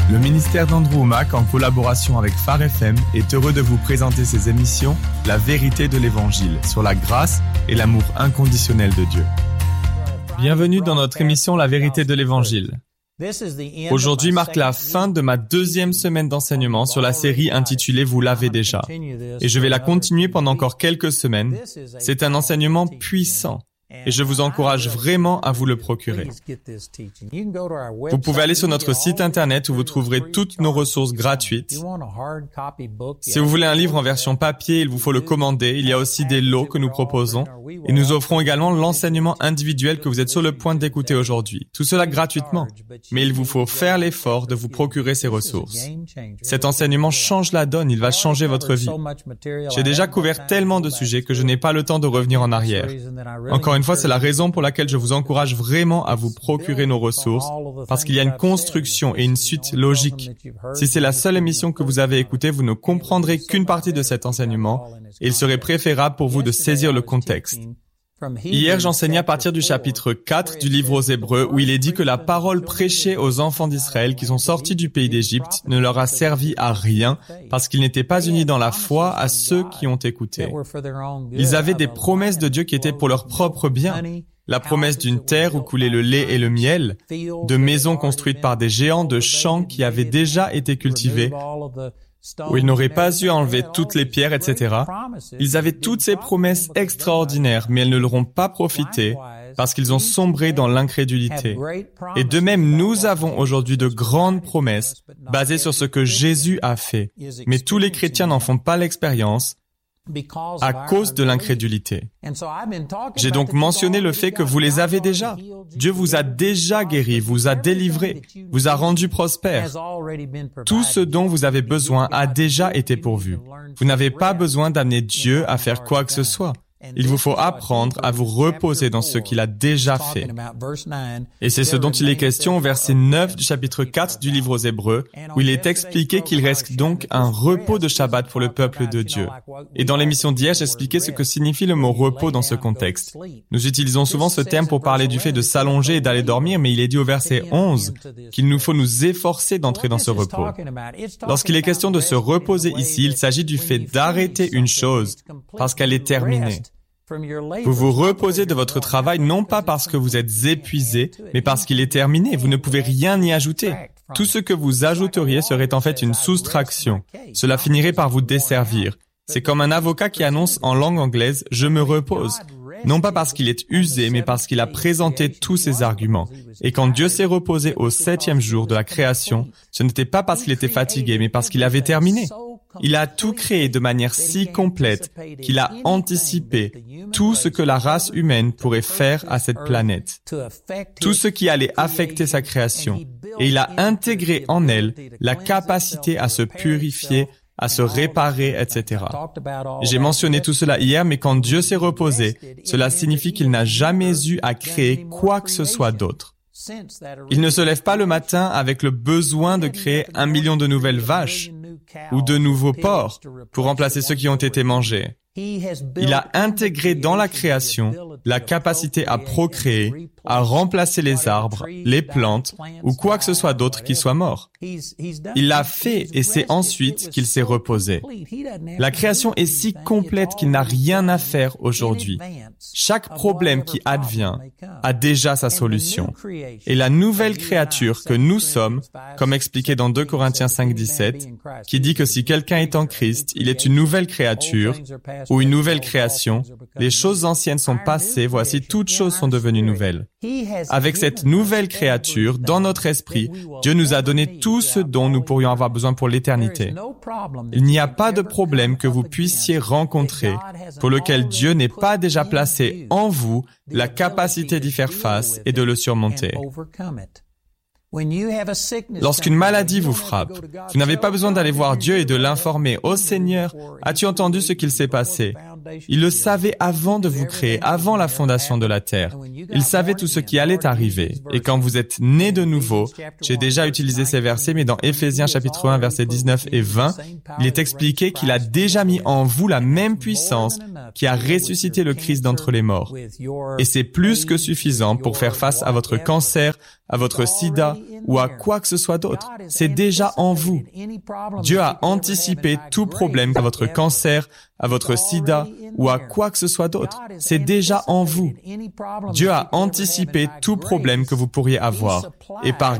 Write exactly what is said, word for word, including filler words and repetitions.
Le ministère d'Andrew Wommack, en collaboration avec Phare F M, est heureux de vous présenter ses émissions « La vérité de l'Évangile » sur la grâce et l'amour inconditionnel de Dieu. Bienvenue dans notre émission « La vérité de l'Évangile ». Aujourd'hui marque la fin de ma deuxième semaine d'enseignement sur la série intitulée « Vous l'avez déjà ». Et je vais la continuer pendant encore quelques semaines. C'est un enseignement puissant. Et je vous encourage vraiment à vous le procurer. Vous pouvez aller sur notre site internet où vous trouverez toutes nos ressources gratuites. Si vous voulez un livre en version papier, il vous faut le commander. Il y a aussi des lots que nous proposons. Et nous offrons également l'enseignement individuel que vous êtes sur le point d'écouter aujourd'hui. Tout cela gratuitement. Mais il vous faut faire l'effort de vous procurer ces ressources. Cet enseignement change la donne. Il va changer votre vie. J'ai déjà couvert tellement de sujets que je n'ai pas le temps de revenir en arrière. Encore une fois, c'est la raison pour laquelle je vous encourage vraiment à vous procurer nos ressources, parce qu'il y a une construction et une suite logique. Si c'est la seule émission que vous avez écoutée, vous ne comprendrez qu'une partie de cet enseignement, et il serait préférable pour vous de saisir le contexte. Hier, j'enseignais à partir du chapitre quatre du livre aux Hébreux, où il est dit que la parole prêchée aux enfants d'Israël qui sont sortis du pays d'Égypte ne leur a servi à rien, parce qu'ils n'étaient pas unis dans la foi à ceux qui ont écouté. Ils avaient des promesses de Dieu qui étaient pour leur propre bien. La promesse d'une terre où coulait le lait et le miel, de maisons construites par des géants, de champs qui avaient déjà été cultivés, où ils n'auraient pas eu à enlever toutes les pierres, et cetera. Ils avaient toutes ces promesses extraordinaires, mais elles ne leur ont pas profité parce qu'ils ont sombré dans l'incrédulité. Et de même, nous avons aujourd'hui de grandes promesses basées sur ce que Jésus a fait. Mais tous les chrétiens n'en font pas l'expérience à cause de l'incrédulité. J'ai donc mentionné le fait que vous les avez déjà. Dieu vous a déjà guéri, vous a délivré, vous a rendu prospère. Tout ce dont vous avez besoin a déjà été pourvu. Vous n'avez pas besoin d'amener Dieu à faire quoi que ce soit. Il vous faut apprendre à vous reposer dans ce qu'il a déjà fait. Et c'est ce dont il est question au verset neuf du chapitre quatre du livre aux Hébreux, où il est expliqué qu'il reste donc un repos de Shabbat pour le peuple de Dieu. Et dans l'émission d'hier, j'expliquais ce que signifie le mot repos dans ce contexte. Nous utilisons souvent ce terme pour parler du fait de s'allonger et d'aller dormir, mais il est dit au verset onze qu'il nous faut nous efforcer d'entrer dans ce repos. Lorsqu'il est question de se reposer ici, il s'agit du fait d'arrêter une chose parce qu'elle est terminée. Vous vous reposez de votre travail non pas parce que vous êtes épuisé, mais parce qu'il est terminé. Vous ne pouvez rien y ajouter. Tout ce que vous ajouteriez serait en fait une soustraction. Cela finirait par vous desservir. C'est comme un avocat qui annonce en langue anglaise « je me repose ». Non pas parce qu'il est usé, mais parce qu'il a présenté tous ses arguments. Et quand Dieu s'est reposé au septième jour de la création, ce n'était pas parce qu'il était fatigué, mais parce qu'il avait terminé. Il a tout créé de manière si complète qu'il a anticipé tout ce que la race humaine pourrait faire à cette planète, tout ce qui allait affecter sa création, et il a intégré en elle la capacité à se purifier, à se réparer, et cetera. J'ai mentionné tout cela hier, mais quand Dieu s'est reposé, cela signifie qu'il n'a jamais eu à créer quoi que ce soit d'autre. Il ne se lève pas le matin avec le besoin de créer un million de nouvelles vaches ou de nouveaux porcs pour remplacer ceux qui ont été mangés. Il a intégré dans la création la capacité à procréer, à remplacer les arbres, les plantes ou quoi que ce soit d'autre qui soit mort. Il l'a fait et c'est ensuite qu'il s'est reposé. La création est si complète qu'il n'a rien à faire aujourd'hui. Chaque problème qui advient a déjà sa solution. Et la nouvelle créature que nous sommes, comme expliqué dans deux Corinthiens cinq, dix-sept, qui dit que si quelqu'un est en Christ, il est une nouvelle créature ou une nouvelle création, les choses anciennes sont passées, voici toutes choses sont devenues nouvelles. Avec cette nouvelle créature, dans notre esprit, Dieu nous a donné tout ce dont nous pourrions avoir besoin pour l'éternité. Il n'y a pas de problème que vous puissiez rencontrer pour lequel Dieu n'ait pas déjà placé en vous la capacité d'y faire face et de le surmonter. Lorsqu'une maladie vous frappe, vous n'avez pas besoin d'aller voir Dieu et de l'informer. « Oh Seigneur, as-tu entendu ce qu'il s'est passé ?» Il le savait avant de vous créer, avant la fondation de la terre. Il savait tout ce qui allait arriver. Et quand vous êtes né de nouveau, j'ai déjà utilisé ces versets, mais dans Éphésiens chapitre un, versets dix-neuf et vingt, il est expliqué qu'il a déjà mis en vous la même puissance qui a ressuscité le Christ d'entre les morts. Et c'est plus que suffisant pour faire face à votre cancer, à votre sida ou à quoi que ce soit d'autre. C'est déjà en vous. Dieu a anticipé tout problème à votre cancer, à votre sida ou à quoi que ce soit d'autre. C'est déjà en vous. Dieu a anticipé tout problème que vous pourriez avoir. Et par